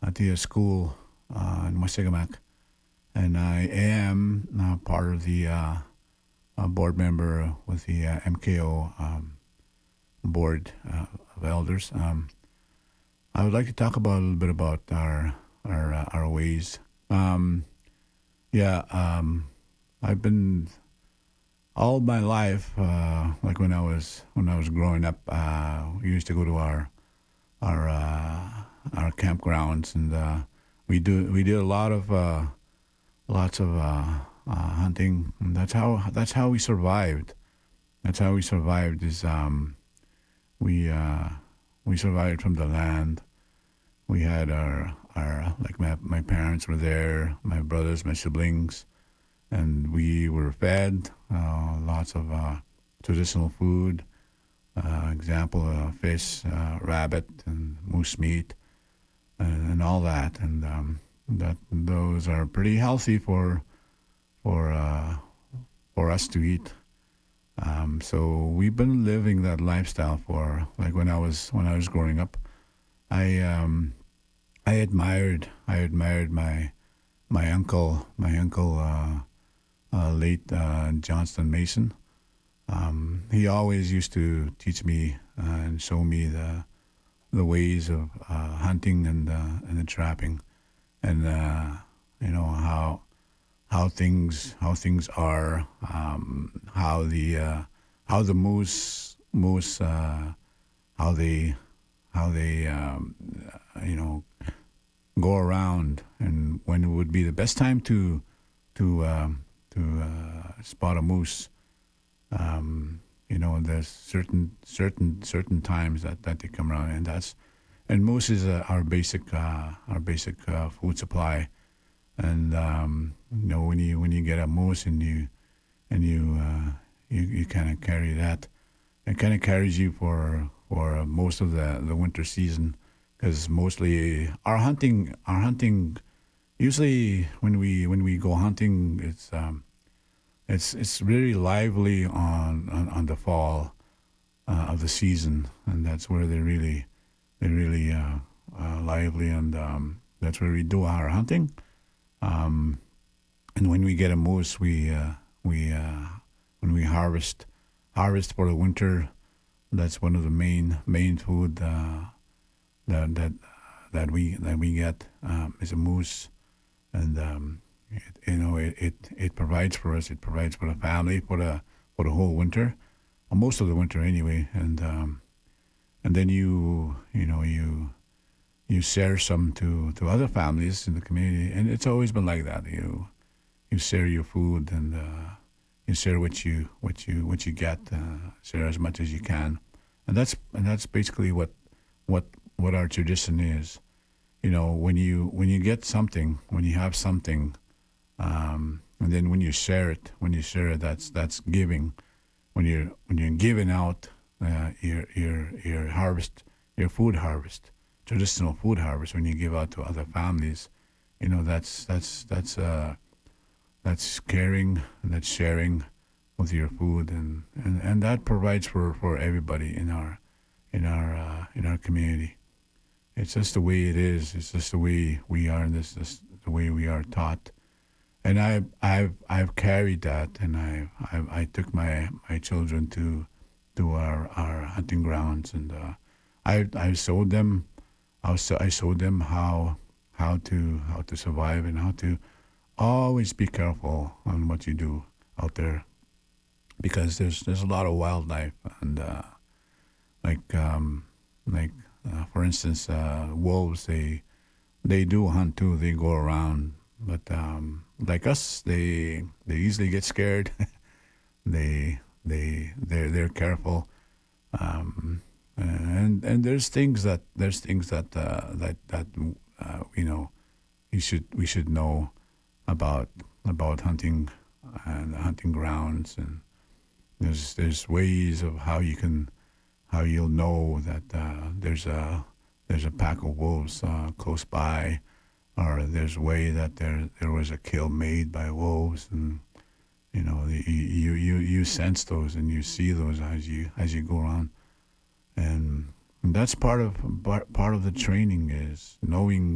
at the school in Wasigamac, and I am now part of the board member with the MKO board of elders. I would like to talk about a little bit about our ways. Um, yeah, I've been all my life, like when I was growing up, we used to go to our our campgrounds, and we did a lot of lots of hunting. And that's how we survived. That's how we survived. Is we uh, we survived from the land. We had our like my parents were there, my brothers, my siblings, and we were fed lots of traditional food. Example, fish, rabbit, and moose meat, and all that, and that those are pretty healthy for uh, for us to eat. So we've been living that lifestyle for like when I was growing up. I I admired my uncle, late Johnston Mason. He always used to teach me and show me the ways of hunting and the trapping, and how things are, how the moose how they you know go around, and when it would be the best time to spot a moose. There's certain times that they come around, and moose is our basic food supply. And when you get a moose, and you kind of carry that, it kind of carries you for most of the winter season, because mostly our hunting usually when we go hunting, it's really lively on the fall of the season, and that's where they're really lively, and that's where we do our hunting. Um, and when we get a moose, we when we harvest for the winter, that's one of the main food that that that we get, is a moose, and it provides for us. It provides for the family for the whole winter, most of the winter anyway, and then you share some to other families in the community, and it's always been like that. You share your food, and you share what you get, share as much as you can, and that's basically what our tradition is. When you get something, when you have something, and then when you share it, that's giving. When you're giving out your harvest, your food harvest, traditional food harvest, when you give out to other families, that's caring, and that's sharing with your food, and that provides for everybody in our community. It's just the way it is. It's just the way we are. This the way we are taught. And I've carried that, and I took my children to our hunting grounds, and I showed them. I showed them how to survive, and how to always be careful on what you do out there, because there's a lot of wildlife, and like like for instance, wolves, they do hunt too. They go around, but like us, they easily get scared. They're careful, and there's things that we should know about hunting and hunting grounds, and there's ways of how you'll know that there's a pack of wolves close by, or there's a way that there was a kill made by wolves, and you sense those, and you see those as you go around, and that's part of the training, is knowing